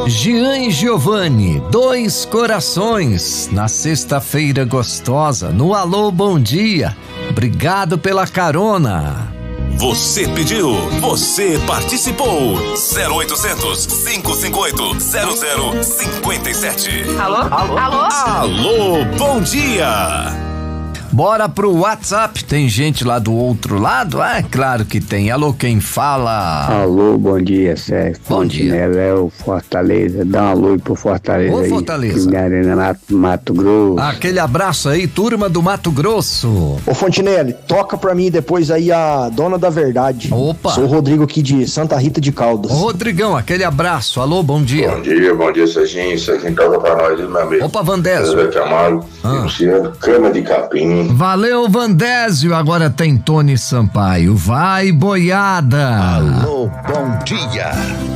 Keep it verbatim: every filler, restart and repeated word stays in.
Jean e Giovanni, dois corações, na sexta-feira gostosa, no Alô Bom Dia. Obrigado pela carona. Você pediu, você participou. zero oitocentos, cinco cinco oito, zero zero cinco sete. Alô? Alô? Alô? Alô, bom dia. Bora pro WhatsApp, tem gente lá do outro lado? É claro que tem. Alô, quem fala? Alô, bom dia, Sérgio. Bom dia. É o Fortaleza, dá uma luz pro Fortaleza. Ô, aí. Fortaleza. Arena, Mato, Mato Grosso. Aquele abraço aí, turma do Mato Grosso. Ô Fontinelli, toca pra mim depois aí a Dona da Verdade. Opa. Sou o Rodrigo aqui de Santa Rita de Caldas. Ô, Rodrigão, aquele abraço. Alô, bom dia. Bom dia, bom dia, Serginho. Serginho toca pra nós, meu amigo. Opa, Vandésio. José Camargo, Ah. Luciano, Cama de Capim. Valeu, Vandésio. Agora tem Tony Sampaio. Vai, boiada. Alô, bom dia.